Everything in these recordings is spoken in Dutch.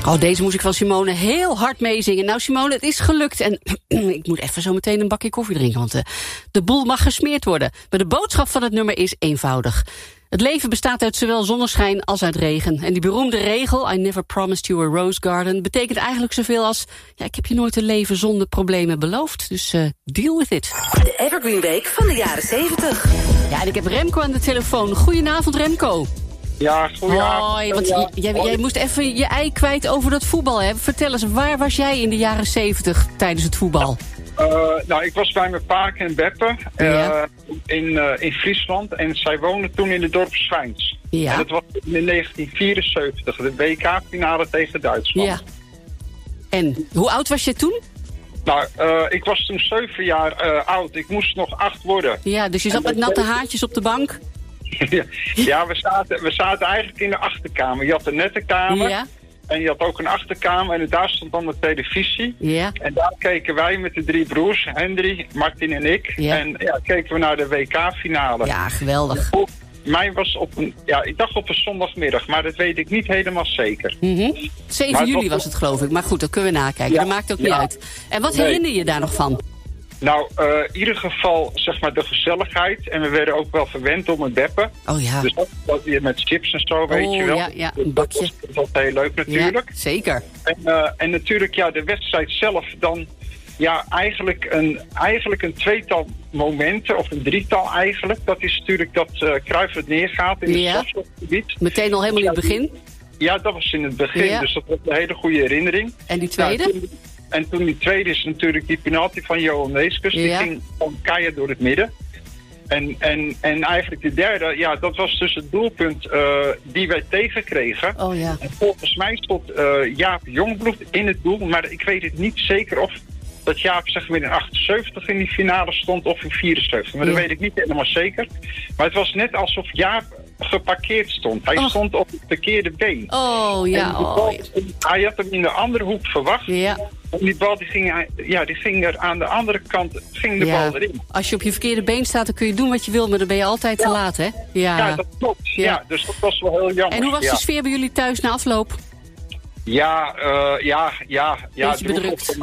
Oh, deze moest ik van Simone heel hard meezingen. Nou Simone, het is gelukt. En ik moet even zo meteen een bakje koffie drinken, want de boel mag gesmeerd worden. Maar de boodschap van het nummer is eenvoudig. Het leven bestaat uit zowel zonneschijn als uit regen. En die beroemde regel, I never promised you a rose garden, betekent eigenlijk zoveel als, ja, ik heb je nooit een leven zonder problemen beloofd. Dus deal with it. De Evergreen Week van de jaren 70. Ja, en ik heb Remco aan de telefoon. Goedenavond, Remco. Ja, goedenavond. Hoi, want jij moest even je ei kwijt over dat voetbal, hè? Vertel eens, waar was jij in de jaren 70 tijdens het voetbal? Nou, ik was bij mijn pa in Beppen, in Friesland. En zij woonden toen in het dorp Zwijns. Ja. En dat was in 1974, de WK-finale tegen Duitsland. Ja. En, hoe oud was je toen? Nou, ik was toen 7 jaar oud. Ik moest nog 8 worden. Ja, dus je zat met natte haartjes op de bank? Ja, we zaten eigenlijk in de achterkamer. Je had een nette kamer. Ja. En je had ook een achterkamer en daar stond dan de televisie. Ja. En daar keken wij met de 3 broers, Henry, Martin en ik. Ja. En keken we naar de WK-finale. Ja, geweldig. Mij was ik dacht op een zondagmiddag, maar dat weet ik niet helemaal zeker. 7 juli was het, geloof ik. Maar goed, dat kunnen we nakijken. Dat maakt ook niet uit. En wat herinner je daar nog van? Nou, in ieder geval, zeg maar, de gezelligheid. En we werden ook wel verwend om het beppen. Oh ja. Dus dat met chips en zo, weet je wel. Ja, een bakje. Dat was heel leuk natuurlijk. Ja, zeker. En natuurlijk, de wedstrijd zelf dan, eigenlijk een 2-tal momenten, of een 3-tal eigenlijk. Dat is natuurlijk dat Cruijff het neergaat in het strafschopgebied. Meteen al helemaal in het begin? Ja, dat was in het begin, dus dat was een hele goede herinnering. En die tweede? En toen die tweede is natuurlijk die penalty van Johan Neeskens. Die ging van keihard door het midden. En eigenlijk de derde, dat was dus het doelpunt die wij tegenkregen. Oh ja. En volgens mij stond Jaap Jongbloed in het doel. Maar ik weet het niet zeker of dat Jaap zeg maar in 78 in die finale stond of in 74. Maar dat weet ik niet helemaal zeker. Maar het was net alsof Jaap geparkeerd stond. Hij stond op het verkeerde been. Oh ja. Hij had hem in de andere hoek verwacht. Ja. En die bal die ging er aan de andere kant, de bal erin. Als je op je verkeerde been staat, dan kun je doen wat je wil, maar dan ben je altijd te laat, hè? Ja, dat klopt. Ja, dus dat was wel heel jammer. En hoe was de sfeer bij jullie thuis na afloop? Ja, beetje bedrukt.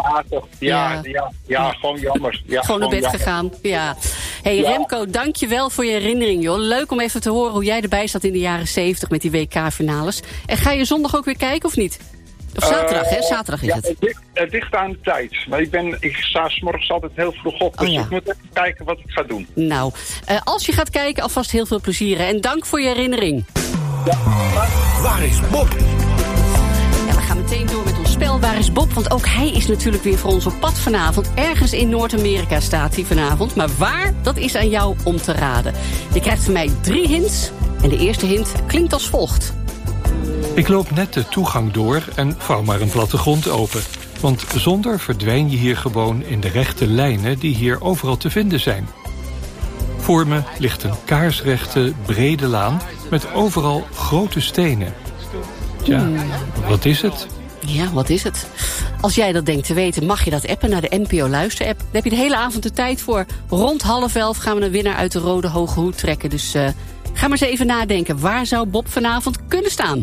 Gewoon jammer. Ja, gewoon naar bed gegaan, ja. Hey Remco, dank je wel voor je herinnering, joh. Leuk om even te horen hoe jij erbij zat in de jaren 70 met die WK-finales. En ga je zondag ook weer kijken, of niet? Of zaterdag, hè? Zaterdag is het. Het ligt aan de tijd. Maar ik sta 's morgens altijd heel vroeg op. Dus ik moet even kijken wat ik ga doen. Nou, als je gaat kijken, alvast heel veel plezier. En dank voor je herinnering. Ja. Waar is Bob? Ja, we gaan meteen door met ons spel. Waar is Bob? Want ook hij is natuurlijk weer voor ons op pad vanavond. Ergens in Noord-Amerika staat hij vanavond. Maar waar, dat is aan jou om te raden. Je krijgt van mij 3 hints. En de eerste hint klinkt als volgt. Ik loop net de toegang door en vouw maar een plattegrond open. Want zonder verdwijn je hier gewoon in de rechte lijnen die hier overal te vinden zijn. Voor me ligt een kaarsrechte, brede laan met overal grote stenen. Tja, wat is het? Ja, wat is het? Als jij dat denkt te weten, mag je dat appen naar de NPO Luister-app. Daar heb je de hele avond de tijd voor. Rond 10:30 gaan we een winnaar uit de Rode Hoge Hoed trekken. Dus ga maar eens even nadenken. Waar zou Bob vanavond kunnen staan?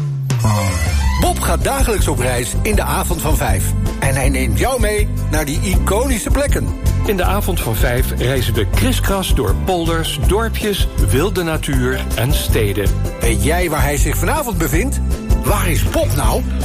Bob gaat dagelijks op reis in de avond van 5. En hij neemt jou mee naar die iconische plekken. In de avond van 5 reizen we kriskras door polders, dorpjes, wilde natuur en steden. Weet jij waar hij zich vanavond bevindt? Waar is Bob nou?